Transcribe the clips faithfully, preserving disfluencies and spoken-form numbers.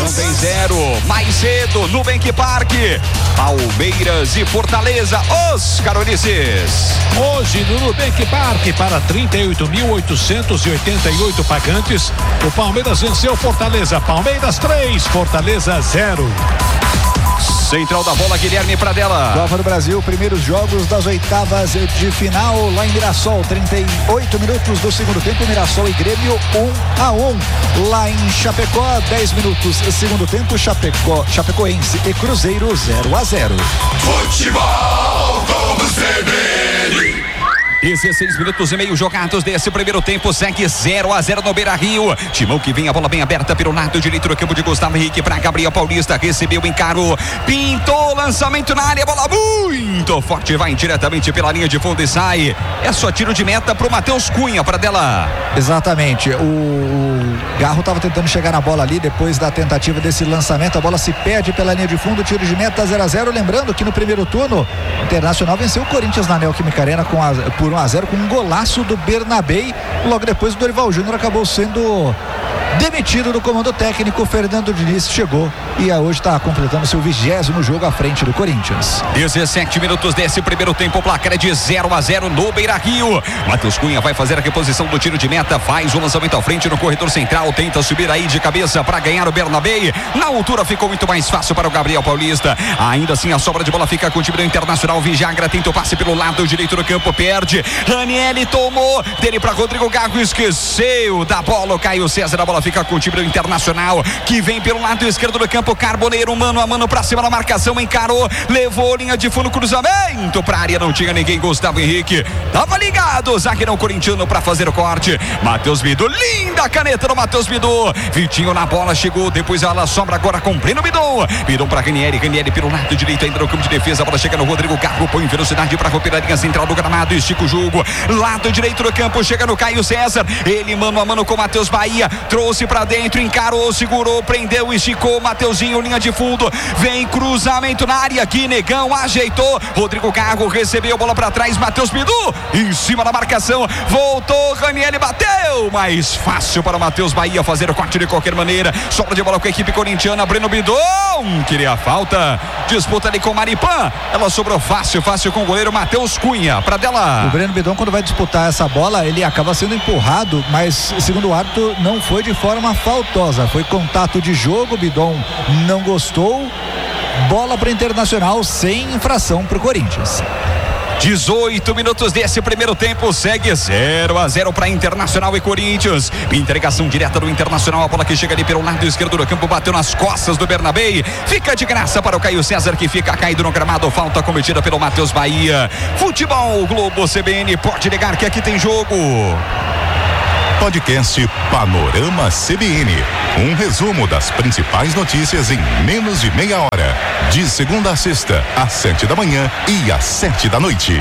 Também zero. Mais cedo, Nubank Park. Palmeiras e Fortaleza, os carolices. Hoje no Nubank Park, para trinta e oito mil oitocentos e oitenta e oito pagantes, o Palmeiras venceu Fortaleza. Palmeiras três, Fortaleza zero. Central da bola, Guilherme Pradella. Copa do Brasil, primeiros jogos das oitavas de final lá em Mirassol. trinta e oito minutos do segundo tempo, Mirassol e Grêmio um a um. Lá em Chapecó, dez minutos segundo tempo, Chapecó, Chapecoense e Cruzeiro zero a zero. Futebol Globo C B N. dezesseis minutos e meio jogados desse primeiro tempo, segue zero a zero no Beira-Rio. Timão que vem, a bola bem aberta pelo lado direito do campo de Gustavo Henrique para Gabriel Paulista, recebeu, encarou, pintou, lançamento na área, bola muito forte, vai diretamente pela linha de fundo e sai. É só tiro de meta pro Matheus Cunha, para dela. Exatamente, o, o Garro estava tentando chegar na bola ali, depois da tentativa desse lançamento, a bola se perde pela linha de fundo, tiro de meta zero a zero. Lembrando que no primeiro turno, o Internacional venceu o Corinthians na Neoquímica Arena com a, por um a zero com um golaço do Bernabé. Logo depois o Dorival Júnior acabou sendo demitido do comando técnico. Fernando Diniz chegou e hoje está completando seu vigésimo jogo à frente do Corinthians. dezessete minutos desse primeiro tempo, o placar é de zero a zero no Beira-Rio. Matheus Cunha vai fazer a reposição do tiro de meta, faz o lançamento à frente no corredor central, tenta subir aí de cabeça para ganhar o Bernabé. Na altura ficou muito mais fácil para o Gabriel Paulista. Ainda assim a sobra de bola fica com o time do Internacional. Vijagra tenta o passe pelo lado direito do campo, perde. Ranieri tomou, dele para Rodrigo Garro, esqueceu da bola. Caio César, a bola fica com o time do Internacional, que vem pelo lado esquerdo do campo. Carboneiro, mano a mano pra cima da marcação, encarou, levou linha de fundo, cruzamento pra área, não tinha ninguém. Gustavo Henrique tava ligado, zagueirão corintiano pra fazer o corte. Matheus Bidu, linda caneta do Matheus Bidu. Vitinho na bola, chegou, depois ela sobra agora com Breno Bidon. Bidon pra Ranieri, Ranieri pelo lado direito ainda no campo de defesa, a bola chega no Rodrigo Garro, põe velocidade pra romper a linha central do gramado, estica o jogo, lado direito do campo, chega no Caio César, ele mano a mano com o Matheus Bahia, trouxe pra dentro, encarou, segurou, prendeu, esticou, Mateuzinho, linha de fundo, vem cruzamento na área aqui, Negão ajeitou, Rodrigo Garro recebeu, bola pra trás, Matheus Bidu em cima da marcação, voltou, Ranieri bateu, mais fácil para Matheus Bahia fazer o corte de qualquer maneira, sobra de bola com a equipe corintiana, Breno Bidon queria a falta, disputa ali com o Maripan, ela sobrou fácil, fácil com o goleiro Matheus Cunha, pra dela. O Breno Bidon, quando vai disputar essa bola, ele acaba sendo empurrado, mas segundo o árbitro não foi de forma faltosa, foi contato de jogo, Bidon não gostou, bola para o Internacional sem infração para o Corinthians. dezoito minutos desse primeiro tempo, segue zero a zero para Internacional e Corinthians. Entregação direta do Internacional, a bola que chega ali pelo lado esquerdo do campo, bateu nas costas do Bernabé, fica de graça para o Caio César, que fica caído no gramado, falta cometida pelo Matheus Bahia. Futebol Globo C B N, pode ligar que aqui tem jogo. Podcast Panorama C B N. Um resumo das principais notícias em menos de meia hora. De segunda a sexta, às sete da manhã e às sete da noite.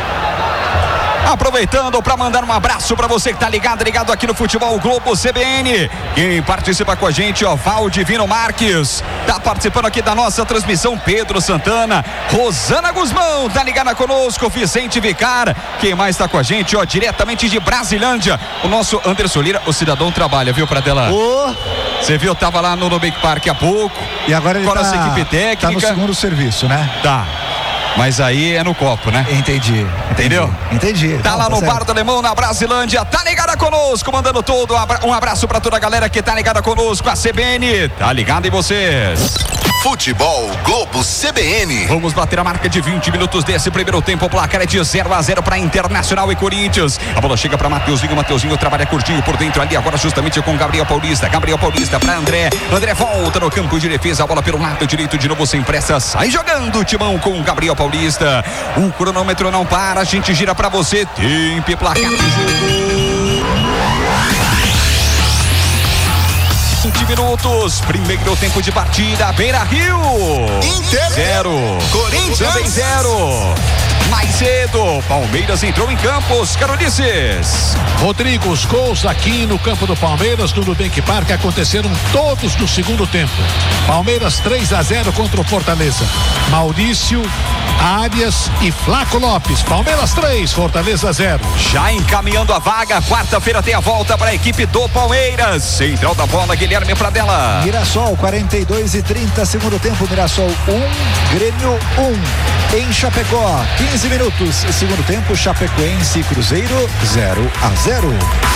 Aproveitando para mandar um abraço para você que tá ligado, ligado aqui no Futebol Globo C B N. Quem participa com a gente, ó, Valdivino Marques, tá participando aqui da nossa transmissão, Pedro Santana, Rosana Guzmão, tá ligada conosco, Vicente Vicar. Quem mais tá com a gente, ó, diretamente de Brasilândia, o nosso Anderson Lira, o cidadão trabalha, viu, Pradella? Você oh. viu, tava lá no Nubank Park há pouco. E agora ele com tá, a nossa equipe técnica. Tá no segundo serviço, né? Tá. Mas aí é no copo, né? Entendi. Entendeu? Entendi. Tá Não, lá tá no certo. Bar do Alemão, na Brasilândia, tá ligada conosco, mandando todo um abraço pra toda a galera que tá ligada conosco, a C B N, tá ligada em vocês. Futebol Globo C B N. Vamos bater a marca de vinte minutos desse primeiro tempo, o placar é de zero a zero para Internacional e Corinthians. A bola chega para Mateuzinho, Mateuzinho trabalha curtinho por dentro ali, agora justamente com Gabriel Paulista. Gabriel Paulista para André. André volta no campo de defesa, a bola pelo lado direito de novo sem pressa, sai jogando o Timão com Gabriel Paulista. O cronômetro não para, a gente gira para você. Tempo e placar do jogo. vinte minutos, primeiro tempo de partida, Beira-Rio. Inter Zero. Corinthians Também zero. mais cedo. Palmeiras entrou em campo, Oscar Ulisses. Rodrigo, os gols aqui no campo do Palmeiras, no Nubank Park, aconteceram todos no segundo tempo. Palmeiras três a zero contra o Fortaleza. Maurício, Arias e Flaco Lopes. Palmeiras três, Fortaleza zero. Já encaminhando a vaga, quarta-feira tem a volta para a equipe do Palmeiras. Central da bola, Guilherme Pradella. Mirassol, quarenta e dois e trinta, segundo tempo. Mirassol um, Grêmio um. Em Chapecó, quinze minutos, segundo tempo. Chapecoense e Cruzeiro zero a zero.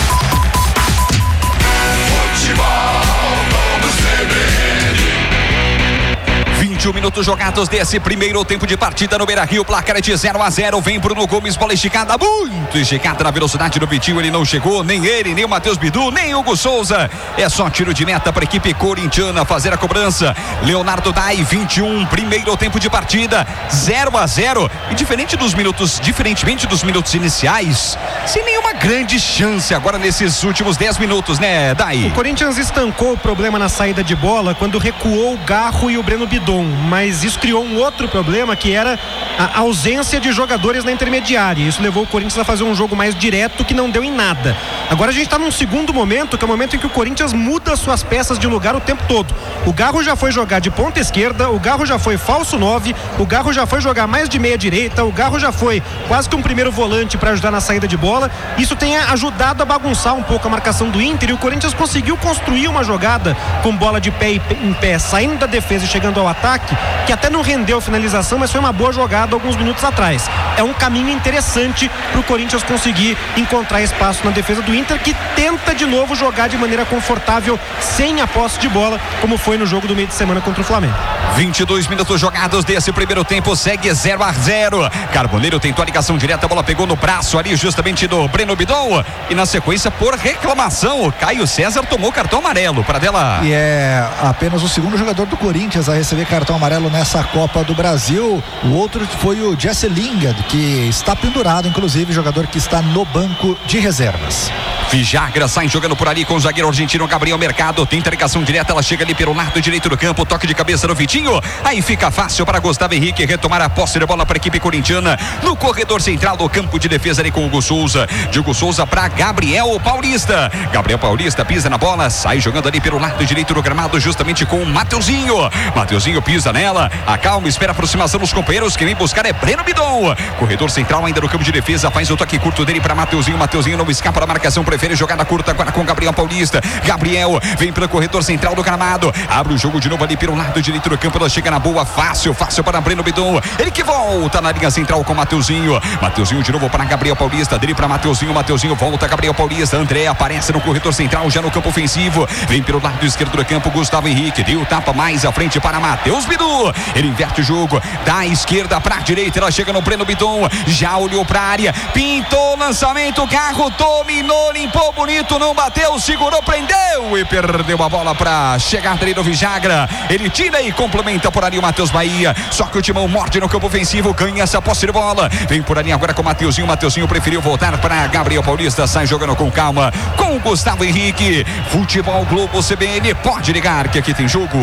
vinte e um minutos jogados desse primeiro tempo de partida no Beira-Rio, placar é de zero a zero. Vem Bruno Gomes, bola esticada, muito esticada na velocidade do Vitinho, ele não chegou, nem ele, nem o Matheus Bidu, nem Hugo Souza. É só tiro de meta para a equipe corintiana fazer a cobrança. Leonardo Dai, vinte e um, primeiro tempo de partida, zero a zero. E diferente dos minutos, diferentemente dos minutos iniciais, sem nenhuma grande chance agora nesses últimos dez minutos, né, Dai? O Corinthians estancou o problema na saída de bola quando recuou o Garro e o Breno Bidon, mas isso criou um outro problema, que era a ausência de jogadores na intermediária. Isso levou o Corinthians a fazer um jogo mais direto, que não deu em nada. Agora a gente está num segundo momento, que é o momento em que o Corinthians muda suas peças de lugar o tempo todo. O Garro já foi jogar de ponta esquerda, o Garro já foi falso nove, o Garro já foi jogar mais de meia direita, o Garro já foi quase que um primeiro volante para ajudar na saída de bola. Isso tem ajudado a bagunçar um pouco a marcação do Inter, e o Corinthians conseguiu construir uma jogada com bola de pé em pé, saindo da defesa e chegando ao ataque, que até não rendeu finalização, mas foi uma boa jogada alguns minutos atrás. É um caminho interessante para o Corinthians conseguir encontrar espaço na defesa do Inter, que tenta de novo jogar de maneira confortável, sem a posse de bola, como foi no jogo do meio de semana contra o Flamengo. vinte e dois minutos jogados desse primeiro tempo, segue zero a zero. Carboneiro tentou a ligação direta, a bola pegou no braço ali justamente do Breno Bidon, e na sequência, por reclamação, o Caio César tomou cartão amarelo. Pradella. E é apenas o segundo jogador do Corinthians a receber cartão amarelo nessa Copa do Brasil. O outro foi o Jesse Lingard, que está pendurado, inclusive, jogador que está no banco de reservas. Vijagra sai jogando por ali com o zagueiro argentino Gabriel Mercado, tenta ligação direta, ela chega ali pelo lado direito do campo, toque de cabeça no Vitinho, aí fica fácil para Gustavo Henrique retomar a posse de bola para a equipe corintiana no corredor central do campo de defesa ali com o Hugo Souza. De Hugo Souza para Gabriel Paulista. Gabriel Paulista pisa na bola, sai jogando ali pelo lado direito do gramado justamente com o Mateuzinho. Mateuzinho pisa nela, acalma, espera a aproximação dos companheiros, quem vem buscar é Breno Bidon. Corredor central ainda no campo de defesa, faz o toque curto dele para Mateuzinho. Mateuzinho não escapa da marcação, prefere jogada curta agora com Gabriel Paulista. Gabriel vem pelo corredor central do gramado, abre o jogo de novo ali pelo lado direito do campo, ela chega na boa, fácil, fácil para Breno Bidon, ele que volta na linha central com Mateuzinho. Mateuzinho de novo para Gabriel Paulista, dele para Mateuzinho, Mateuzinho volta, Gabriel Paulista, André aparece no corredor central já no campo ofensivo, vem pelo lado esquerdo do campo, Gustavo Henrique deu tapa mais à frente para Matheus Bidu, ele inverte o jogo da esquerda para a direita, ela chega no Breno Bidon, já olhou para a área, pintou lançamento, Garro dominou, limpou bonito, não bateu, segurou, prendeu e perdeu a bola para chegar ali no Vijagra. Ele tira e complementa por ali o Matheus Bahia, só que o Timão morde no campo ofensivo, ganha essa posse de bola, vem por ali agora com o Mateuzinho. Mateuzinho preferiu voltar para Gabriel Paulista, sai jogando com calma com o Gustavo Henrique. Futebol Globo C B N, pode ligar que aqui tem jogo.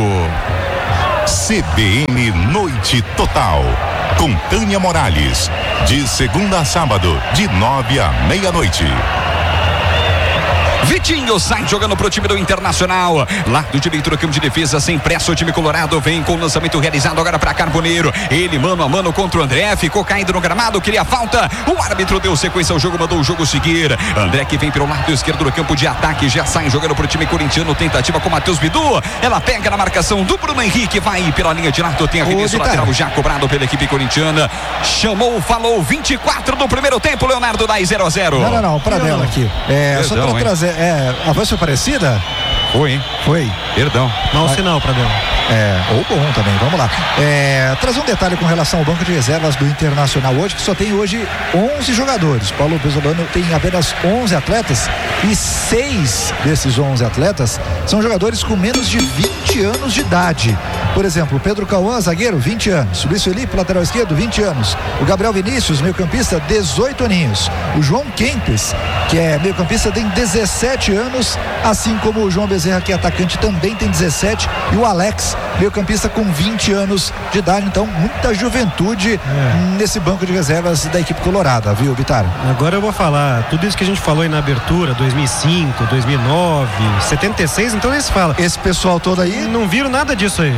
C B N Noite Total, com Tânia Morales, de segunda a sábado, de nove à meia-noite. Vitinho sai jogando pro time do Internacional, lado direito do campo de defesa, sem pressa o time colorado, vem com o lançamento realizado agora para Carboneiro, ele mano a mano contra o André, ficou caído no gramado, queria falta, o árbitro deu sequência ao jogo, mandou o jogo seguir. André que vem pelo lado esquerdo do campo de ataque, já sai jogando pro time corintiano, tentativa com Matheus Bidu, ela pega na marcação do Bruno Henrique, vai pela linha de lado, tem arremesso lateral já cobrado pela equipe corintiana, chamou, falou, vinte e quatro do primeiro tempo, Leonardo Dai zero a zero. Não, não, não, para dela aqui, é, Perdão, só para trazer, é, a voz foi parecida? Foi, hein? Foi. Perdão. Mau sinal para dela. É, ou bom também, vamos lá. É, trazer um detalhe com relação ao banco de reservas do Internacional hoje, que só tem hoje onze jogadores. Paulo Pesolano tem apenas onze atletas e seis desses onze atletas são jogadores com menos de vinte anos de idade. Por exemplo, o Pedro Cauã, zagueiro, vinte anos. O Luiz Felipe, lateral esquerdo, vinte anos. O Gabriel Vinícius, meio campista, dezoito aninhos. O João Kempes, que é meio campista, tem dezessete anos, assim como o João Bezerra Bezerra, que é atacante, também tem dezessete, e o Alex, meio-campista, com vinte anos de idade. Então, muita juventude é. nesse banco de reservas da equipe colorada, viu, Bitar? Agora eu vou falar tudo isso que a gente falou aí na abertura, dois mil e cinco, dois mil e nove, setenta e seis, então nem se fala. Esse pessoal todo aí não viram nada disso aí.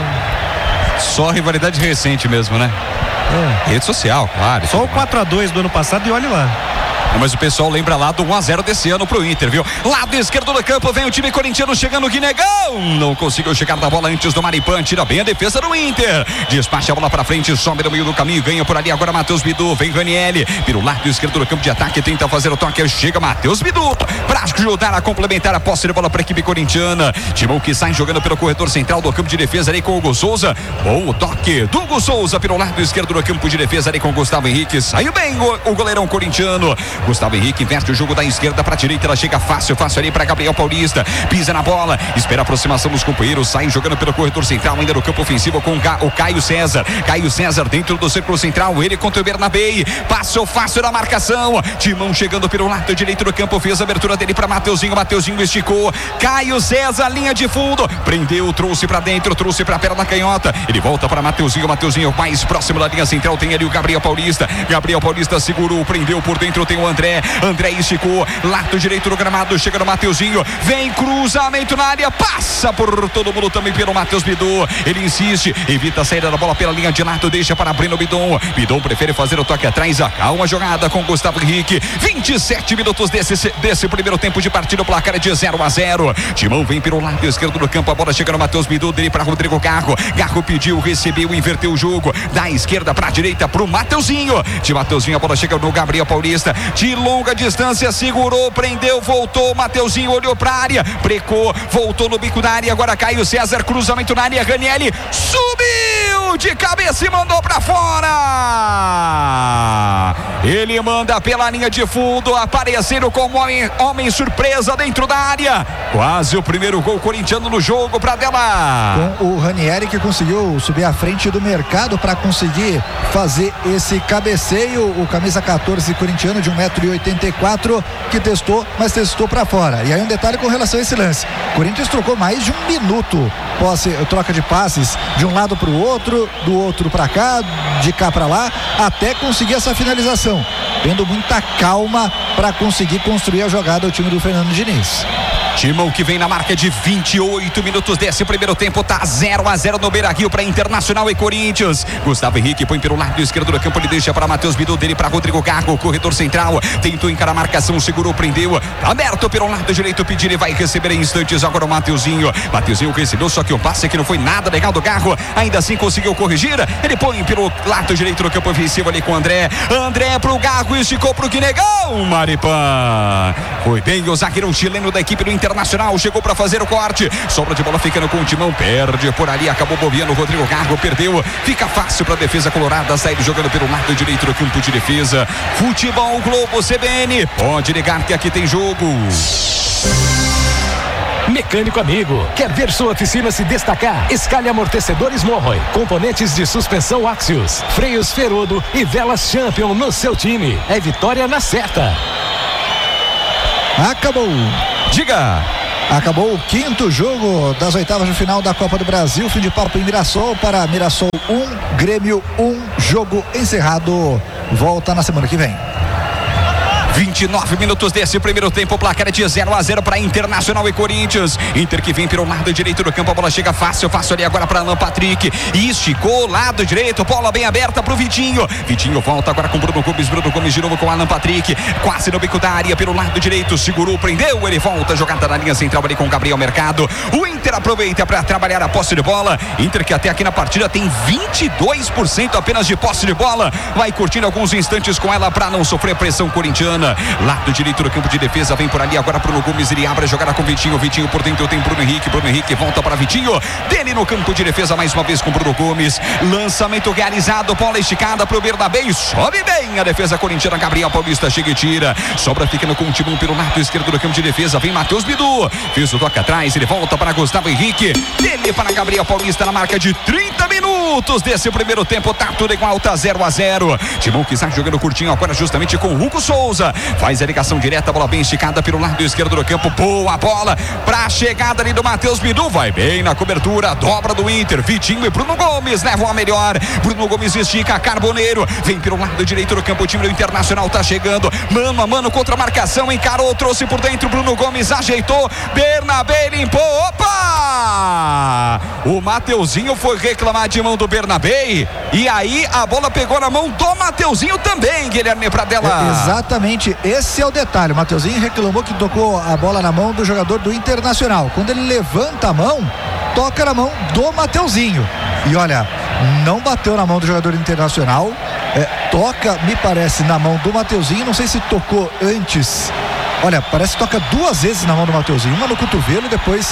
É. Só rivalidade recente mesmo, né? É. Rede social, claro. Só o quatro a dois do ano passado e olhe lá. Mas o pessoal lembra lá do um a zero desse ano pro Inter, viu? Lado esquerdo do campo vem o time corintiano chegando, Guinegão não conseguiu chegar na bola antes do Maripan, tira bem a defesa do Inter, despacha a bola pra frente, sobe no meio do caminho, ganha por ali agora Matheus Bidu, vem Ranieri, pelo lado esquerdo do campo de ataque, tenta fazer o toque, chega Matheus Bidu, pra ajudar a complementar a posse de bola pra equipe corintiana. Timão que sai jogando pelo corredor central do campo de defesa ali com o Hugo Souza, bom o toque do Hugo Souza pelo lado esquerdo do campo de defesa ali com o Gustavo Henrique, saiu bem o, o goleirão corintiano. Gustavo Henrique inverte o jogo da esquerda para a direita, ela chega fácil, fácil ali para Gabriel Paulista, pisa na bola, espera a aproximação dos companheiros, sai jogando pelo corredor central, ainda no campo ofensivo com o Caio César, Caio César dentro do círculo central, ele contra o Bernabei, passou fácil na marcação, Timão chegando pelo lado direito do campo, fez a abertura dele para Mateuzinho, Mateuzinho esticou, Caio César, linha de fundo, prendeu, trouxe para dentro, trouxe para a perna canhota, ele volta para Mateuzinho, Mateuzinho mais próximo da linha central, tem ali o Gabriel Paulista, Gabriel Paulista segurou, prendeu por dentro, tem o André, André esticou, lado direito do gramado, chega no Mateuzinho, vem cruzamento na área, passa por todo mundo também pelo Matheus Bidu, ele insiste, evita a saída da bola pela linha de lado, deixa para Breno Bidon, Bidon prefere fazer o toque atrás, acalma a jogada com Gustavo Henrique, vinte e sete minutos desse, desse primeiro tempo de partida, o placar é de zero a zero, Timão vem pelo lado esquerdo do campo, a bola chega no Matheus Bidu, dele para Rodrigo Garro, Garro pediu, recebeu, inverteu o jogo, da esquerda para a direita pro Mateuzinho, de Mateuzinho a bola chega no Gabriel Paulista, de longa distância, segurou, prendeu, voltou, Mateuzinho olhou pra área, brecou, voltou no bico da área, agora Caio César, cruzamento na área, Ranieri subiu de cabeça e mandou pra fora, ele manda pela linha de fundo, aparecendo como homem, homem surpresa dentro da área, quase o primeiro gol corintiano no jogo pra dela. Com o Ranieri que conseguiu subir à frente do mercado para conseguir fazer esse cabeceio, o camisa quatorze corintiano de um metro e oitenta e quatro que testou, mas testou para fora. E aí um detalhe com relação a esse lance, o Corinthians trocou mais de um minuto, posse, troca de passes de um lado para o outro, do outro para cá, de cá para lá, até conseguir essa finalização, tendo muita calma para conseguir construir a jogada o time do Fernando Diniz. Timão que vem na marca de vinte e oito minutos desse primeiro tempo, tá zero a zero no Beira-Rio para Internacional e Corinthians. Gustavo Henrique põe pelo lado esquerdo do campo, ele deixa para Matheus Bidu, dele para Rodrigo Garro, corredor central, tentou encarar a marcação, segurou, prendeu, tá aberto pelo lado direito, pedir e vai receber em instantes agora o Mateuzinho. Mateuzinho recebeu, só que o passe que não foi nada legal do Garro, ainda assim conseguiu corrigir, ele põe pelo lado direito do campo ofensivo ali com o André, André pro Garro, esticou pro Guinegão, Maripan, foi bem o zagueiro chileno da equipe do Internacional. Chegou para fazer o corte, sobra de bola ficando com o Timão, perde por ali, acabou bobeando, Rodrigo Garro perdeu, fica fácil para a defesa colorada, sair jogando pelo lado direito do campo de defesa. Futebol Globo C B N, pode ligar que aqui tem jogo. Mecânico amigo, quer ver sua oficina se destacar? Escale amortecedores Morroy, componentes de suspensão Axios, freios Ferodo e velas Champion no seu time. É vitória na certa. Acabou. Diga. Acabou o quinto jogo das oitavas de final da Copa do Brasil. Fim de papo em Mirassol para Mirassol um, Grêmio um. Jogo encerrado. Volta na semana que vem. vinte e nove minutos desse primeiro tempo, placar é de zero a zero para Internacional e Corinthians. Inter que vem pelo lado direito do campo, a bola chega fácil, fácil ali agora para Alan Patrick. E esticou, lado direito, bola bem aberta para o Vitinho. Vitinho volta agora com Bruno Gomes, Bruno Gomes de novo com Alan Patrick. Quase no bico da área pelo lado direito, segurou, prendeu, ele volta, jogada na linha central ali com Gabriel Mercado. O Inter aproveita para trabalhar a posse de bola. Inter que até aqui na partida tem vinte e dois por cento apenas de posse de bola. Vai curtindo alguns instantes com ela para não sofrer pressão corintiana. Lado direito do campo de defesa, vem por ali agora Bruno Gomes, ele abre a jogada com Vitinho, Vitinho por dentro tem Bruno Henrique, Bruno Henrique volta para Vitinho, dele no campo de defesa mais uma vez com Bruno Gomes, lançamento realizado, bola esticada pro Bernabei, sobe bem a defesa corintiana, Gabriel Paulista chega e tira, sobra ficando com o Timão pelo lado esquerdo do campo de defesa, vem Matheus Bidu, fez o toque atrás, ele volta para Gustavo Henrique, dele para Gabriel Paulista na marca de trinta minutos. minutos desse primeiro tempo, tá tudo igual, tá zero a zero. Timão que está jogando curtinho agora justamente com o Hugo Souza. Faz a ligação direta, bola bem esticada pelo lado esquerdo do campo. Boa bola pra chegada ali do Matheus Bidu. Vai bem na cobertura, dobra do Inter. Vitinho e Bruno Gomes levam a melhor. Bruno Gomes estica, Carboneiro. Vem pelo lado direito do campo, o time do Internacional tá chegando. Mano a mano contra a marcação, encarou, trouxe por dentro. Bruno Gomes ajeitou. Bernabé limpou. Opa! O Mateuzinho foi reclamar de mão do Bernabé. E aí a bola pegou na mão do Mateuzinho também, Guilherme Pradella. É, exatamente, esse é o detalhe. O Mateuzinho reclamou que tocou a bola na mão do jogador do Internacional. Quando ele levanta a mão, toca na mão do Mateuzinho. E olha, não bateu na mão do jogador Internacional. É, toca, me parece, na mão do Mateuzinho. Não sei se tocou antes. Olha, parece que toca duas vezes na mão do Mateuzinho. Uma no cotovelo e depois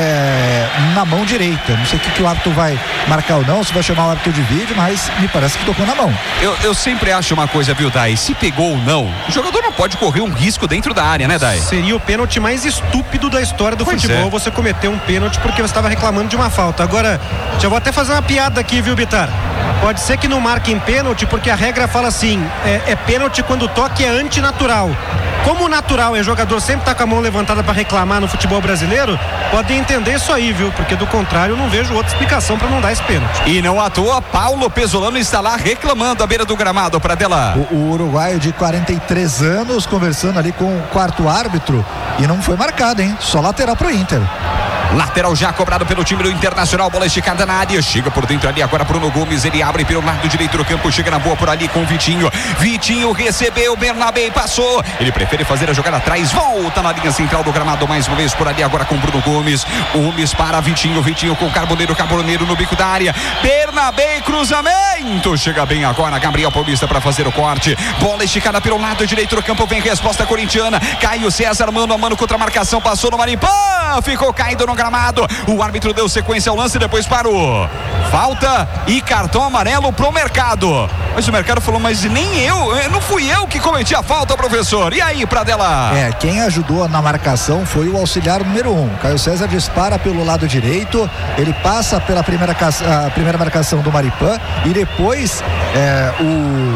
é, na mão direita. Não sei o que, que o árbitro vai marcar ou não, se vai chamar o árbitro de vídeo, mas me parece que tocou na mão. Eu, eu sempre acho uma coisa, viu, Dai? Se pegou ou não, o jogador não pode correr um risco dentro da área, né, Dai? Seria o pênalti mais estúpido da história do pois futebol, é. Você cometer um pênalti porque você estava reclamando de uma falta. Agora, já vou até fazer uma piada aqui, viu, Bitar? Pode ser que não marquem pênalti, porque a regra fala assim, é, é pênalti quando o toque é antinatural. Como o natural é jogador sempre tá com a mão levantada para reclamar no futebol brasileiro, podem entender isso aí, viu? Porque do contrário eu não vejo outra explicação para não dar esse pênalti. E não à toa, Paulo Pesolano está lá reclamando à beira do gramado, Pradella. O, o uruguaio de quarenta e três anos conversando ali com o quarto árbitro e não foi marcado, hein? Só lateral pro Inter. Lateral já cobrado pelo time do Internacional, bola esticada na área, chega por dentro ali agora Bruno Gomes, ele abre pelo lado direito do campo, chega na boa por ali com o Vitinho. Vitinho recebeu, Bernabé passou, ele prefere fazer a jogada atrás, volta na linha central do gramado mais uma vez por ali agora com Bruno Gomes. Gomes para Vitinho, Vitinho com Carboneiro, Carboneiro no bico da área, Bernabé, cruzamento, chega bem agora Gabriel Paulista para fazer o corte, bola esticada pelo lado direito do campo, vem resposta corintiana, Caio César mano a mano contra a marcação, passou no Maripã, ficou caído no gramado, o árbitro deu sequência ao lance e depois parou. Falta e cartão amarelo pro Mercado. Mas o Mercado falou, mas nem eu, não fui eu que cometi a falta, professor. E aí, Pradella? É, quem ajudou na marcação foi o auxiliar número um. Caio César dispara pelo lado direito, ele passa pela primeira, a primeira marcação do Maripã e depois é o,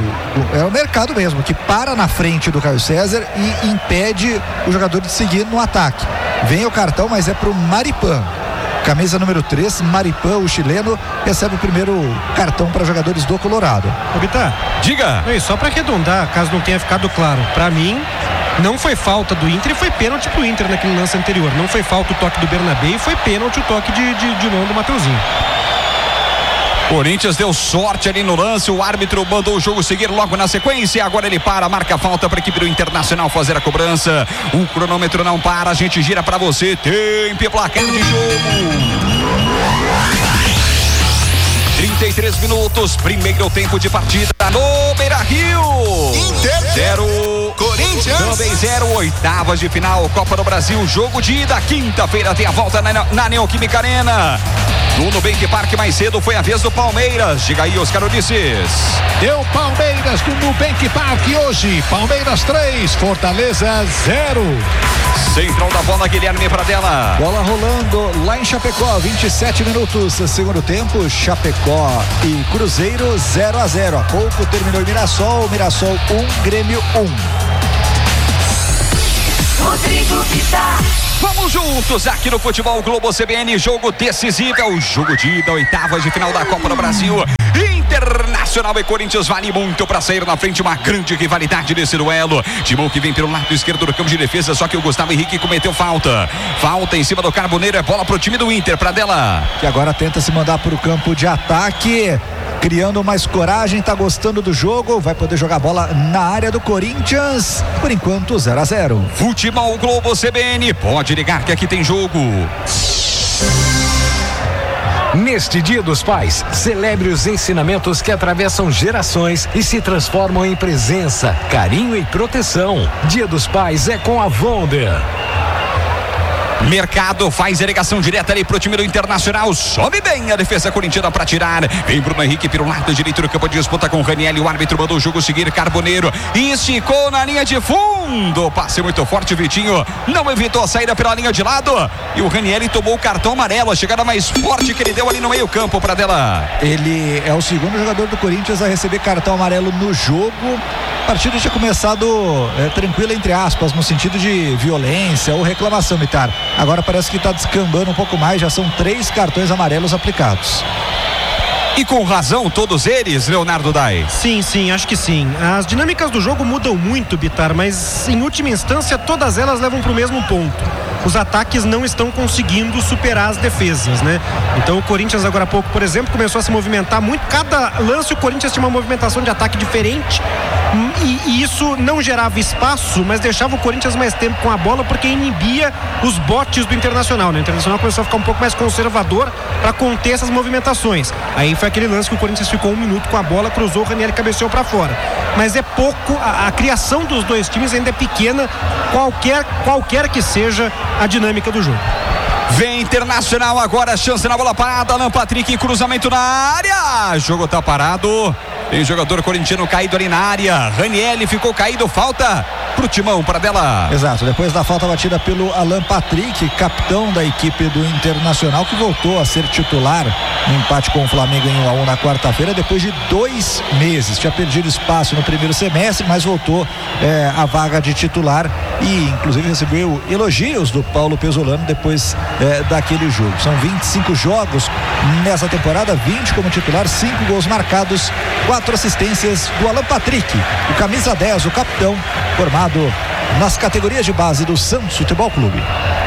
o, é o Mercado mesmo, que para na frente do Caio César e impede o jogador de seguir no ataque. Vem o cartão, mas é pro Maripã. Camisa número três, Maripã, o chileno, recebe o primeiro cartão para jogadores do Colorado. Ô, Bitar, diga. Ei, só para arredondar, caso não tenha ficado claro, para mim não foi falta do Inter e foi pênalti pro Inter naquele lance anterior. Não foi falta o toque do Bernabé e foi pênalti o toque de, de, de mão do Mateuzinho. Corinthians deu sorte ali no lance, o árbitro mandou o jogo seguir logo na sequência, agora ele para, marca a falta para a equipe do Internacional fazer a cobrança, o cronômetro não para, a gente gira para você, tempo e placar de jogo. trinta e três minutos, primeiro tempo de partida no Beira-Rio. Inter zero, Corinthians também zero, oitavas de final, Copa do Brasil, jogo de ida, quinta-feira tem a volta na, na Neoquímica Arena. No Nubank Parque mais cedo foi a vez do Palmeiras. Diga aí, Oscar Ulisses. Deu Palmeiras no Nubank Parque hoje. Palmeiras três, Fortaleza zero. Central da bola, Guilherme Pradella. Bola rolando lá em Chapecó, vinte e sete minutos, segundo tempo, Chapecó e Cruzeiro zero a zero. Há pouco terminou o Mirassol, Mirassol um, Grêmio um. Rodrigo Bitar. Vamos juntos aqui no Futebol Globo C B N, jogo decisivo, é o jogo de ida, oitavas de final da Copa do Brasil. Internacional e Corinthians vale muito para sair na frente, uma grande rivalidade desse duelo. Timão que vem pelo lado esquerdo do campo de defesa, só que o Gustavo Henrique cometeu falta. Falta em cima do Carboneiro, é bola pro time do Inter, Pradella. Que agora tenta se mandar pro campo de ataque, criando mais coragem, tá gostando do jogo, vai poder jogar bola na área do Corinthians, por enquanto zero a zero. Futebol Globo C B N, pode ligar que aqui tem jogo. Neste Dia dos Pais, celebre os ensinamentos que atravessam gerações e se transformam em presença, carinho e proteção. Dia dos Pais é com a Wonder. Mercado faz a ligação direta ali pro time do Internacional, sobe bem a defesa corintiana para tirar, vem Bruno Henrique pelo lado direito do campo de disputa com o Raniel, o árbitro mandou o jogo seguir, Carboneiro esticou na linha de fundo, fundo. Passe muito forte, o Vitinho não evitou a saída pela linha de lado. E o Ranieri tomou o cartão amarelo. A chegada mais forte que ele deu ali no meio campo para dela. Ele é o segundo jogador do Corinthians a receber cartão amarelo no jogo. A partida tinha começado é, tranquila, entre aspas, no sentido de violência ou reclamação, Mitar. Agora parece que está descambando um pouco mais. Já são três cartões amarelos aplicados. E com razão, todos eles, Leonardo Dai. Sim, sim, acho que sim. As dinâmicas do jogo mudam muito, Bitar, mas em última instância todas elas levam para o mesmo ponto. Os ataques não estão conseguindo superar as defesas, né? Então o Corinthians agora há pouco, por exemplo, começou a se movimentar muito. Cada lance o Corinthians tinha uma movimentação de ataque diferente e, e isso não gerava espaço, mas deixava o Corinthians mais tempo com a bola porque inibia os botes do Internacional, né? O Internacional começou a ficar um pouco mais conservador para conter essas movimentações. Aí foi aquele lance que o Corinthians ficou um minuto com a bola, cruzou, o Ranieri cabeceou para fora. Mas é pouco, a, a criação dos dois times ainda é pequena, qualquer, qualquer que seja a dinâmica do jogo. Vem Internacional agora, chance na bola parada, Alan Patrick, cruzamento na área, jogo tá parado, tem jogador corintiano caído ali na área, Ranieri ficou caído, falta pro Timão, para dela. Exato, depois da falta batida pelo Alan Patrick, capitão da equipe do Internacional, que voltou a ser titular no empate com o Flamengo em um a um na quarta-feira, depois de dois meses. Tinha perdido espaço no primeiro semestre, mas voltou é, à vaga de titular e inclusive recebeu elogios do Paulo Pesolano depois é, daquele jogo. São vinte e cinco jogos nessa temporada, vinte como titular, cinco gols marcados, quatro assistências do Alan Patrick, o camisa dez, o capitão, formado nas categorias de base do Santos Futebol Clube.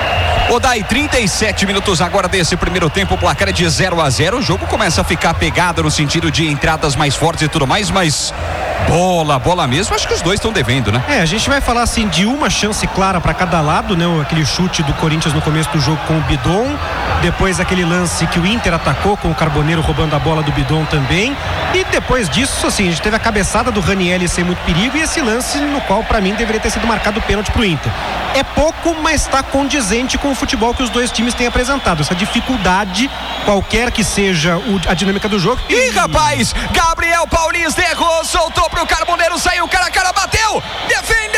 Odai, trinta e sete minutos agora desse primeiro tempo, o placar é de zero a zero. O jogo começa a ficar pegado no sentido de entradas mais fortes e tudo mais, mas bola, bola mesmo, acho que os dois estão devendo, né? É, a gente vai falar assim de uma chance clara para cada lado, né? Aquele chute do Corinthians no começo do jogo com o Bidon, depois aquele lance que o Inter atacou com o Carboneiro roubando a bola do Bidon também, e depois disso, assim, a gente teve a cabeçada do Ranieri sem muito perigo e esse lance no qual para mim deveria ter sido marcado o pênalti pro Inter. É pouco, mas está condizente com o futebol que os dois times têm apresentado, essa dificuldade, qualquer que seja o, a dinâmica do jogo. Ih, rapaz, Gabriel Paulista errou, soltou pro Carboneiro, saiu cara a cara, bateu, defendeu,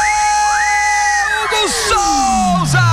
Hugo Souza!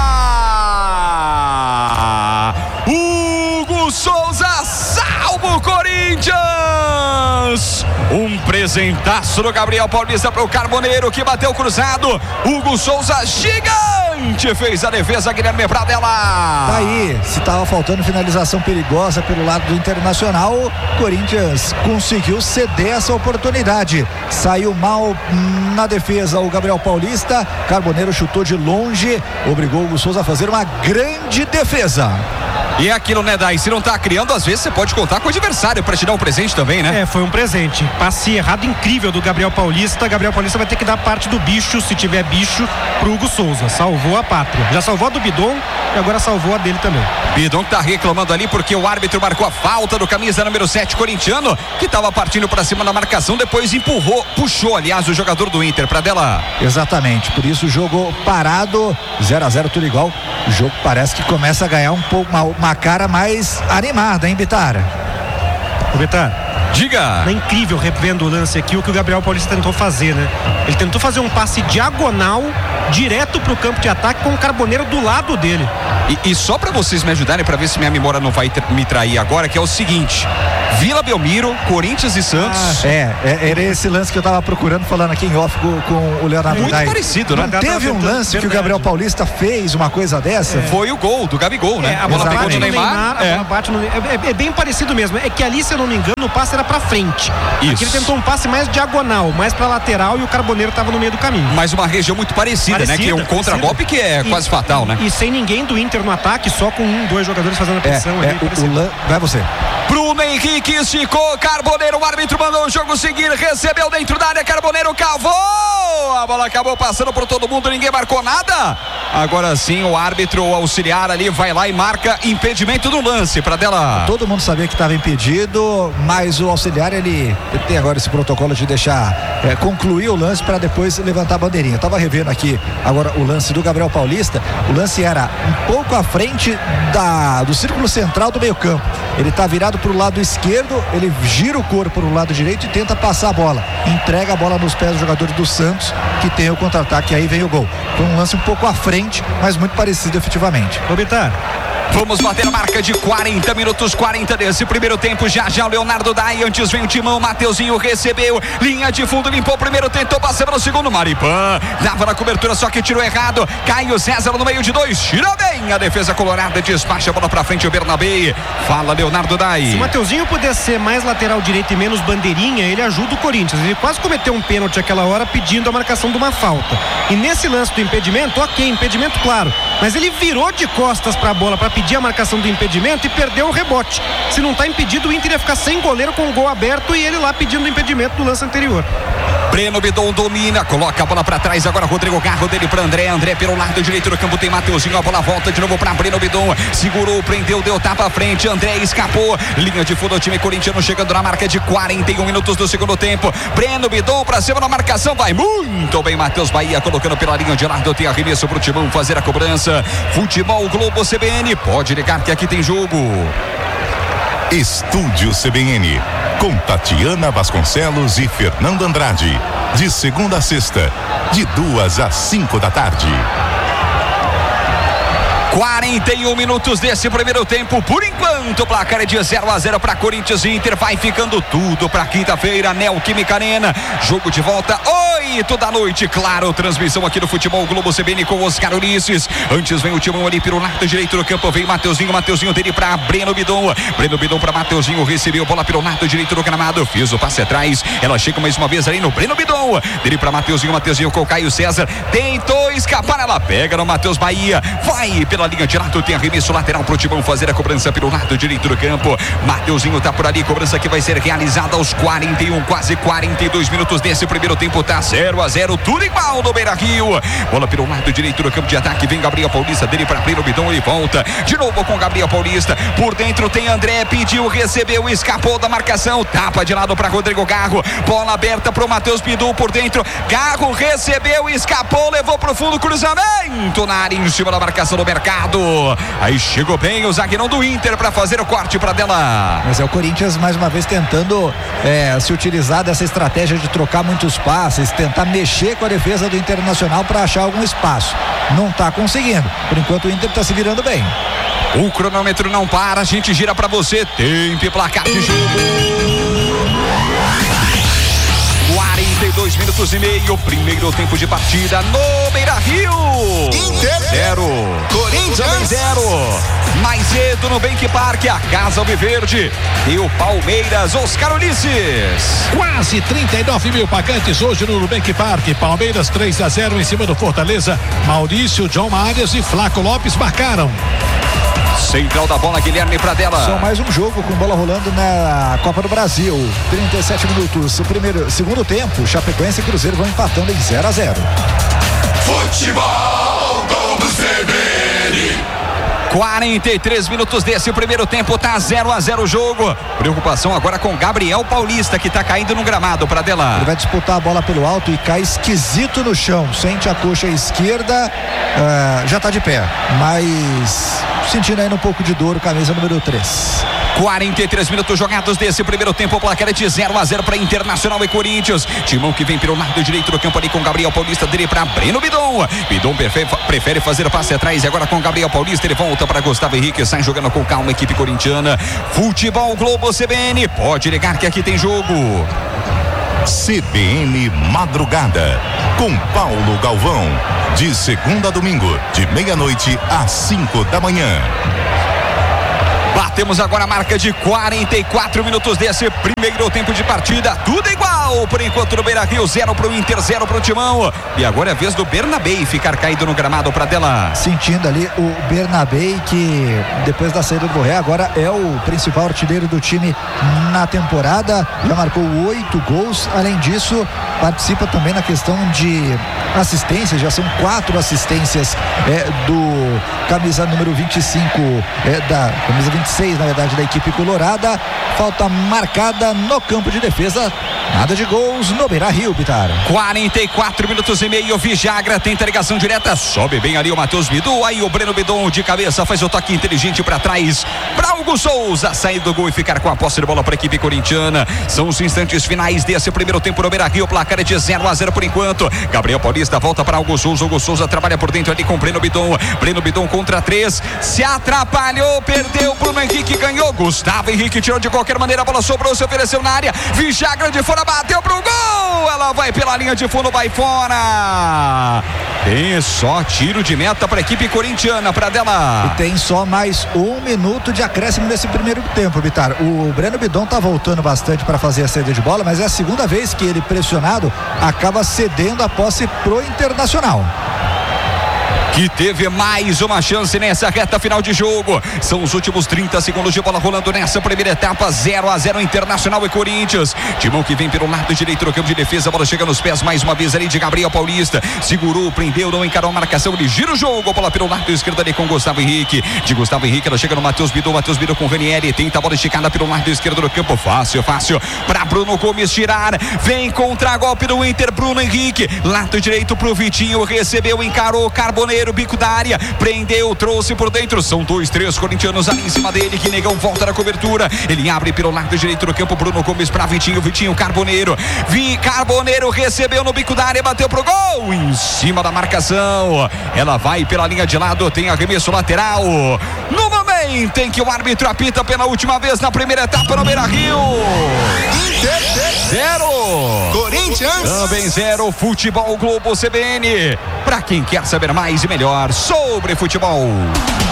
Hugo Souza salva o Corinthians! Um presentaço do Gabriel Paulista pro Carboneiro, que bateu cruzado. Hugo Souza, gigante, fez a defesa, Guilherme Pradella. Tá aí, se tava faltando finalização perigosa pelo lado do Internacional, o Corinthians conseguiu ceder essa oportunidade. Saiu mal na defesa o Gabriel Paulista, Carboneiro chutou de longe, obrigou o Hugo Souza a fazer uma grande defesa. E é aquilo, né, Dai? Se não tá criando, às vezes você pode contar com o adversário para te dar um presente também, né? É, foi um presente. Passe errado incrível do Gabriel Paulista. Gabriel Paulista vai ter que dar parte do bicho, se tiver bicho, pro Hugo Souza. Salvou a pátria. Já salvou a do Bidon e agora salvou a dele também. Bidon que tá reclamando ali porque o árbitro marcou a falta do camisa número sete corintiano, que tava partindo para cima da marcação, depois empurrou, puxou, aliás, o jogador do Inter, Pradella. Exatamente, por isso o jogo parado, zero a zero, tudo igual. O jogo parece que começa a ganhar um pouco uma, uma cara mais animada, hein, Bitar? Ô, Bitar, diga! É incrível, revendo o lance aqui, o que o Gabriel Paulista tentou fazer, né? Ele tentou fazer um passe diagonal direto pro campo de ataque com o Carboneiro do lado dele. E, e só para vocês me ajudarem, para ver se minha memória não vai me trair agora, que é o seguinte: Vila Belmiro, Corinthians e Santos. Ah, é, é, era esse lance que eu tava procurando, falando aqui em off com, com o Leonardo. Muito Dai. parecido, né? Não teve um lance verdade. que o Gabriel Paulista fez uma coisa dessa? É. Foi o gol do Gabigol, né? É, a bola Exatamente. bate no Neymar, Neymar é. a bola bate no... é, é bem parecido mesmo. É que ali, se eu não me engano, o passe era pra frente. Isso. Aqui ele tentou um passe mais diagonal, mais pra lateral, e o Carboneiro tava no meio do caminho. Mas uma região muito parecida, parecida né? Que é um contra-golpe que é e, quase fatal, né? E sem ninguém do Inter no ataque, só com um, dois jogadores fazendo a pressão. É, ali, é, o, o lan... Vai você. Bruno Henrique esticou, Carboneiro, o árbitro mandou o jogo seguir, recebeu dentro da área, Carboneiro cavou, a bola acabou passando por todo mundo, ninguém marcou nada. Agora sim, o árbitro o auxiliar ali vai lá e marca impedimento do lance para dela. Todo mundo sabia que estava impedido, mas o auxiliar ele, ele tem agora esse protocolo de deixar é, concluir o lance para depois levantar a bandeirinha. Eu tava revendo aqui agora o lance do Gabriel Paulista. O lance era um pouco à frente da, do círculo central do meio-campo. Ele tá virado para o lado esquerdo, ele gira o corpo para o lado direito e tenta passar a bola. Entrega a bola nos pés do jogador do Santos, que tem o contra-ataque, e aí vem o gol. Foi um lance um pouco à frente, mas muito parecido efetivamente. Ô, Bitar. Vamos bater a marca de quarenta minutos, quarenta desse primeiro tempo. Já já o Leonardo Dai, antes vem o Timão, Mateuzinho recebeu, linha de fundo, limpou o primeiro, tentou passar para o segundo, Maripan dava na cobertura, só que tirou errado. Caio César no meio de dois, tira bem a defesa colorada, despacha a bola para frente o Bernabé. Fala, Leonardo Dai. Se o Mateuzinho pudesse ser mais lateral direito e menos bandeirinha, ele ajuda o Corinthians. Ele quase cometeu um pênalti aquela hora pedindo a marcação de uma falta. E nesse lance do impedimento, ok, impedimento claro, mas ele virou de costas para a bola para pedir a marcação do impedimento e perdeu o rebote. Se não está impedido, o Inter ia ficar sem goleiro com o gol aberto e ele lá pedindo o impedimento do lance anterior. Breno Bidon domina, coloca a bola pra trás, agora Rodrigo Garro dele pra André, André pelo lado direito do campo, tem Mateuzinho, a bola volta de novo pra Breno Bidon, segurou, prendeu, deu tapa à frente, André escapou, linha de fundo, o time corintiano chegando na marca de quarenta e um minutos do segundo tempo. Breno Bidon pra cima na marcação, vai muito bem Matheus Bahia, colocando pela linha de lado, tem arremesso pro Timão fazer a cobrança. Futebol Globo C B N, pode ligar que aqui tem jogo. Estúdio C B N, com Tatiana Vasconcelos e Fernando Andrade, de segunda a sexta, de duas às cinco da tarde. quarenta e um minutos desse primeiro tempo, por enquanto o placar é de zero a zero para Corinthians e Inter, vai ficando tudo para quinta-feira, Neoquímica Arena, jogo de volta oito da noite, claro, transmissão aqui do Futebol Globo C B N com Oscar Ulisses. Antes vem o Timão ali pelo lado direito do campo, vem Mateuzinho, Mateuzinho dele para Breno Bidon, Breno Bidon para Mateuzinho, recebeu bola pelo lado direito do gramado, fez o passe atrás, ela chega mais uma vez ali no Breno Bidon, dele para Mateuzinho, Mateuzinho com o Caio César, tentou escapar, ela pega no Matheus Bahia, vai pela linha de lado, tem arremesso lateral pro Timão fazer a cobrança pelo lado direito do campo. Mateuzinho tá por ali, cobrança que vai ser realizada aos quarenta e um, quase quarenta e dois minutos desse primeiro tempo, tá zero a zero, tudo igual no Beira-Rio. Bola pelo lado direito do campo de ataque, vem Gabriel Paulista dele para Breno Bidon, ele volta de novo com Gabriel Paulista, por dentro tem André, pediu, recebeu, escapou da marcação, tapa de lado para Rodrigo Garro, bola aberta pro Matheus Bidu por dentro, Garro recebeu, escapou, levou pro fundo, cruzamento na área em cima da marcação do Mercado. Aí chegou bem o zagueirão do Inter para fazer o corte para dela. Mas é o Corinthians mais uma vez tentando é, se utilizar dessa estratégia de trocar muitos passes, tentar mexer com a defesa do Internacional para achar algum espaço. Não está conseguindo. Por enquanto o Inter está se virando bem. O cronômetro não para, a gente gira para você. Tempo e placar de jogo. quarenta e dois minutos e meio, primeiro tempo de partida no Beira-Rio. Inter zero, Corinthians zero. Mais cedo no Bank Park, a Casa Alviverde e o Palmeiras, Oscar Ulisses. Quase trinta e nove mil pagantes hoje no Nubank Park. Palmeiras três a zero em cima do Fortaleza. Maurício, John Arias e Flaco Lopes marcaram. Central da bola, Guilherme Pradella. Só mais um jogo com bola rolando na Copa do Brasil. trinta e sete minutos. O primeiro, segundo tempo, Chapecoense e Cruzeiro vão empatando em zero a zero. Futebol Globo C B N. quarenta e três minutos desse primeiro tempo, tá zero a zero o jogo. Preocupação agora com Gabriel Paulista, que tá caindo no gramado, Pradella. Ele vai disputar a bola pelo alto e cai esquisito no chão. Sente a coxa esquerda, uh, já tá de pé, mas sentindo ainda um pouco de dor, camisa número três. quarenta e três minutos jogados desse primeiro tempo, o placar é de zero a zero para Internacional e Corinthians. Timão que vem pelo lado direito do campo ali com Gabriel Paulista, dele para Breno Bidon. Bidon prefere fazer o passe atrás e agora com Gabriel Paulista ele volta para Gustavo Henrique, sai jogando com calma a equipe corintiana. Futebol Globo C B N, pode ligar que aqui tem jogo. C B N Madrugada, com Paulo Galvão, de segunda a domingo, de meia-noite às cinco da manhã. Batemos agora a marca de quarenta e quatro minutos desse primeiro tempo de partida. Tudo igual, por enquanto no Beira-Rio, zero pro Inter, zero pro Timão. E agora é a vez do Bernabé ficar caído no gramado, Pradella. Sentindo ali o Bernabé, que depois da saída do Borré, agora é o principal artilheiro do time na temporada. Já marcou oito gols. Além disso, participa também na questão de assistências, já são quatro assistências é, do camisa número vinte e cinco, é, da camisa vinte e seis, na verdade, da equipe colorada. Falta marcada no campo de defesa, nada de gols no Beira-Rio, Bitar. quarenta e quatro minutos e meio, Vijagra tenta ligação direta, sobe bem ali o Matheus Bidu, aí o Breno Bidon de cabeça faz o toque inteligente para trás, para Hugo Souza sair do gol e ficar com a posse de bola para a equipe corintiana. São os instantes finais desse primeiro tempo no Beira-Rio, placar é de zero a zero por enquanto. Gabriel Paulista volta para Hugo Souza, Hugo Souza trabalha por dentro ali com Breno Bidon, Breno Bidon contra três, se atrapalhou, perdeu, Bruno Henrique ganhou, Gustavo Henrique tirou de qualquer maneira, a bola sobrou, se ofereceu na área, Vijagra de fora, bateu pro gol, ela vai pela linha de fundo, vai fora. Tem só tiro de meta para a equipe corintiana, para dela. E tem só mais um minuto de acréscimo nesse primeiro tempo, Bitar. O Breno Bidon tá voltando bastante para fazer a saída de bola, mas é a segunda vez que ele, pressionado, acaba cedendo a posse pro Internacional, que teve mais uma chance nessa reta final de jogo. São os últimos trinta segundos de bola rolando nessa primeira etapa, zero a zero Internacional e Corinthians. Timão que vem pelo lado direito do campo de defesa, a bola chega nos pés mais uma vez ali de Gabriel Paulista, segurou, prendeu, não encarou a marcação, ele gira o jogo, a bola pelo lado esquerdo ali com Gustavo Henrique, de Gustavo Henrique ela chega no Matheus Bidu, Matheus Bidu com Ranieri, tenta a bola esticada pelo lado esquerdo do campo, fácil, fácil, para Bruno Gomes tirar, vem contra golpe do Inter, Bruno Henrique, lado direito pro Vitinho, recebeu, encarou, Carboneiro, bico da área, prendeu, trouxe por dentro, são dois, três corintianos ali em cima dele, que Negão volta na cobertura, ele abre pelo lado direito do campo, Bruno Gomes para Vitinho, Vitinho, Carboneiro, Vi, Carboneiro recebeu no bico da área, bateu pro gol, em cima da marcação, ela vai pela linha de lado, tem arremesso lateral, no momento em que o árbitro apita pela última vez na primeira etapa no Beira-Rio. Inter zero, Corinthians também zero, Futebol Globo C B N, para quem quer saber mais e melhor sobre futebol.